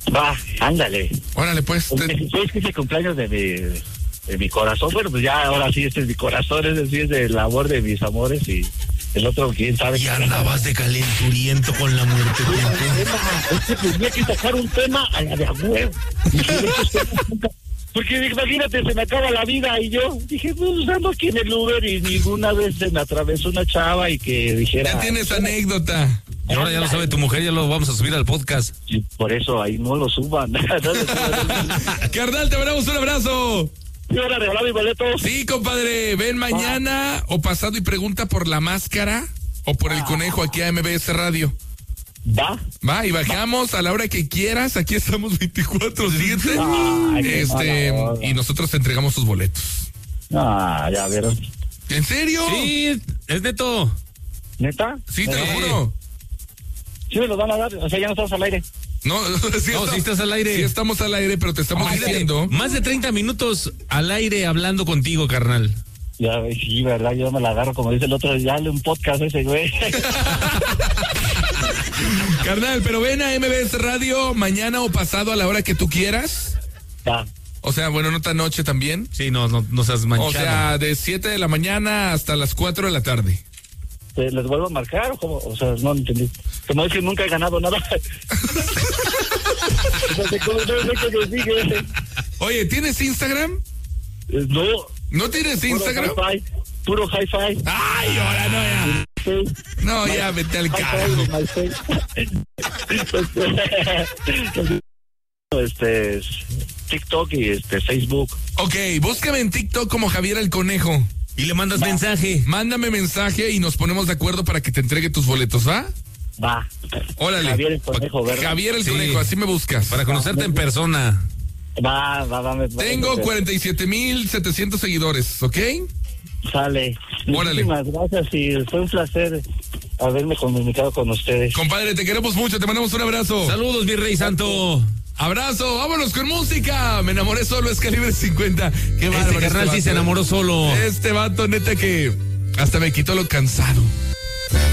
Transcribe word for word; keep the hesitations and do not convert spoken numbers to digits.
Va, ándale. Órale, pues. El dieciséis que es el cumpleaños de mi, de mi corazón. Bueno, pues ya ahora sí, este es mi corazón, es decir, es el amor de mis amores y el otro, quién sabe. Y andabas de calenturiento con la muerte. Es que tenía que sacar un tema a la de a huevo. Porque imagínate, se me acaba la vida y yo dije, pues ando aquí en el Uber y ninguna vez se me atravesó una chava y que dijera... Ya tienes anécdota. Y ahora ya lo sabe tu mujer, ya lo vamos a subir al podcast. Sí, por eso ahí no lo suban. No lo suban. Carnal, te mandamos un abrazo. ¿Sí van a regalar mis boletos? Sí, compadre, ven mañana o pasado y pregunta por la máscara o por el conejo aquí a M B S Radio. Va. Va, y bajamos a la hora que quieras, aquí estamos veinticuatro siete. Este, y nosotros te entregamos tus boletos. Ah, ya vieron. ¿En serio? Sí, es neto. ¿Neta? Sí, te lo Eh, juro. Sí me lo van a dar, o sea, ya no estamos al aire. No, sí, No, está- sí estás al aire. Sí estamos al aire, pero te estamos Imagínate, diciendo. más de treinta minutos al aire hablando contigo, carnal. Ya, sí, verdad, yo me la agarro, como dice el otro, ya le un podcast a ese güey. Carnal, pero ven a M B S Radio mañana o pasado a la hora que tú quieras. Va. O sea, bueno, no tan noche también. Sí, no, no, no seas manchado. O sea, de siete de la mañana hasta las cuatro de la tarde. ¿Te ¿Les vuelvo a marcar o cómo? O sea, no entendí. Como es que nunca he ganado nada. O sea, ¿cómo no sé qué nos sigue? Oye, ¿tienes Instagram? Eh, No. ¿No tienes Instagram? Puro hi-fi. Puro hi-fi. Ay, ahora no, ya. Sí. No, ya, vete al carajo. Este, TikTok y este Facebook. Ok, búscame en TikTok como Javier el Conejo. Y le mandas mensaje. Mándame mensaje y nos ponemos de acuerdo para que te entregue tus boletos, ¿va? Va. Órale. Javier el Conejo, ¿verdad? Javier el Sí. Conejo, así me buscas. Para conocerte en persona. Va, va, va. me- Tengo va, cuarenta y siete mil setecientos seguidores, ¿ok? Sale. Órale. Muchísimas gracias y fue un placer haberme comunicado con ustedes. Compadre, te queremos mucho, te mandamos un abrazo. Saludos, mi rey santo. Abrazo, vámonos con música. Me enamoré solo, es Calibre cincuenta. Qué bárbaro. Este carnal sí vato. se enamoró solo. Este vato, neta, que hasta me quitó lo cansado.